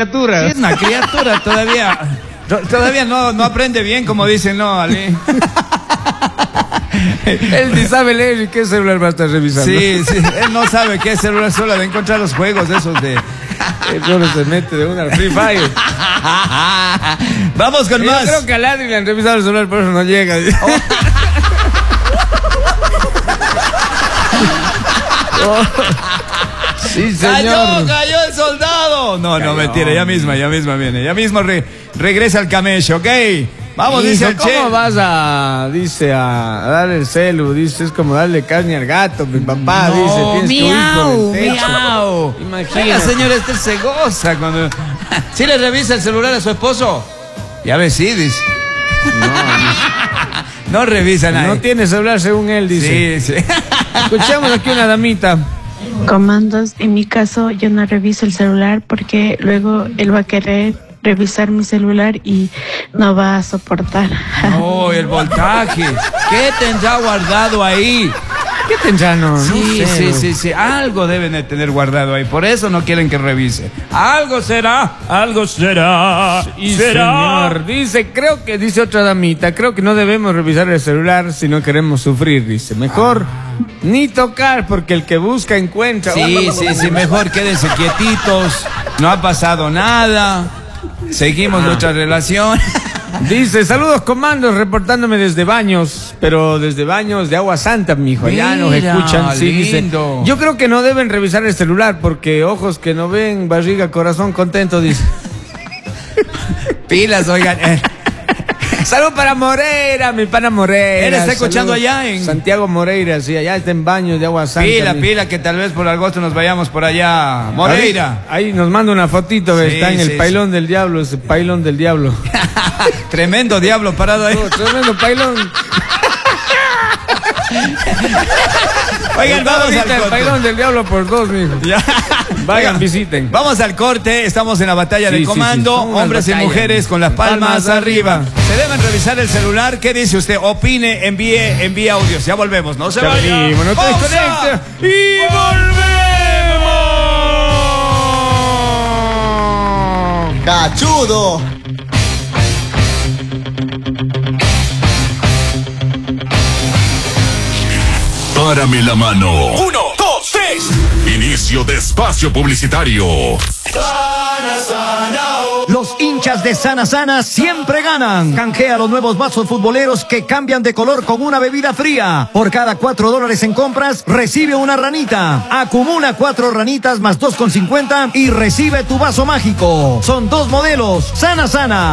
criatura. Sí, es una criatura todavía. Todavía no aprende bien, como dicen, ¿no, Ali? Él ni sabe leer y qué celular va a estar revisando. Sí, él no sabe qué celular, solo de encontrar los juegos esos de... Él solo se mete de una al Free Fire. Vamos con más. Yo creo que a Ladri le han revisado el celular, por eso no llega. Sí, señor. Cayó el soldado. No, mentira, ya misma viene. Ya mismo regresa el camello, ¿ok? Vamos, Hijo, dice el Che. ¿cómo vas a darle el celu? Dice, es como darle carne al gato, mi papá. No, dice, tienes miau, que huir por el techo. miau. Imagina. La señora Esther se goza cuando... ¿Sí le revisa el celular a su esposo? Ya ves, sí, dice. No revisa nada. No tiene celular según él, dice. Sí. Escuchamos aquí una damita. Comandos, en mi caso yo no reviso el celular porque luego él va a querer revisar mi celular y no va a soportar. No, el voltaje. ¿Qué tendrá guardado ahí? ¿Qué tendrá? No sé. Sí. Algo deben de tener guardado ahí. Por eso no quieren que revise. Algo será. Y señor, dice otra damita, creo que no debemos revisar el celular si no queremos sufrir, dice. Mejor ni tocar, porque el que busca encuentra. Sí, mejor quédense quietitos. No ha pasado nada. Seguimos nuestra relación. Dice, saludos comandos, reportándome desde Baños, pero desde Baños de Agua Santa, mijo. Allá nos escuchan. Sí, dice, yo creo que no deben revisar el celular porque ojos que no ven, barriga, corazón contento, dice. Pilas, oigan. Salud para Moreira, mi pana Moreira. Él está escuchando allá en Santiago Moreira, sí, allá está en Baños de Agua Santa. Pila, que tal vez por agosto nos vayamos por allá. Moreira. Ahí nos manda una fotito, sí, está en el pailón del diablo, ese pailón del diablo. Tremendo diablo parado ahí. Tremendo pailón. Oigan, vamos al corte. El pailón del diablo por dos, mijo. Ya. Vayan, visiten. Vamos al corte, estamos en la batalla de comando, hombres y mujeres con las palmas arriba. Se deben revisar el celular, ¿qué dice usted? Opine, envíe audios, ya volvemos, no se vayan. No te desconectes. Y volvemos. ¡Cachudo! Párame la mano. 1, 2, 3. Inicio de espacio publicitario. Los hinchas de Sana siempre ganan. Canjea los nuevos vasos futboleros que cambian de color con una bebida fría. Por cada $4 en compras, recibe una ranita. Acumula 4 ranitas más 2,50 y recibe tu vaso mágico. Son 2 modelos. Sana.